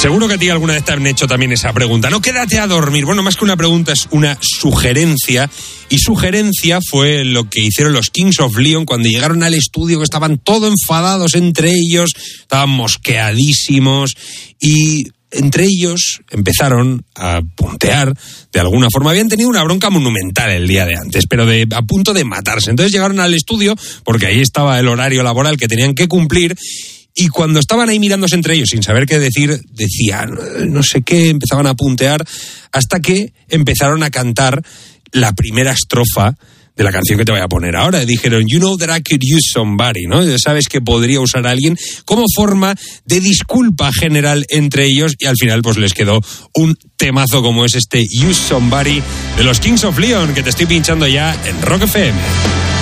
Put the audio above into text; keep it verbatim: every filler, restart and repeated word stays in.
Seguro que a ti alguna vez te han hecho también esa pregunta. No, quédate a dormir. Bueno, más que una pregunta es una sugerencia. Y sugerencia fue lo que hicieron los Kings of Leon cuando llegaron al estudio, que estaban todos enfadados entre ellos, estaban mosqueadísimos y entre ellos empezaron a puntear de alguna forma. Habían tenido una bronca monumental el día de antes, pero de, a punto de matarse. Entonces llegaron al estudio, porque ahí estaba el horario laboral que tenían que cumplir, y cuando estaban ahí mirándose entre ellos sin saber qué decir, decían no sé qué, empezaban a puntear, hasta que empezaron a cantar la primera estrofa de la canción que te voy a poner ahora. Dijeron, you know that I could use somebody, ¿no? Sabes que podría usar a alguien, como forma de disculpa general entre ellos, y al final pues les quedó un temazo como es este Use Somebody de los Kings of Leon, que te estoy pinchando ya en Rock F M.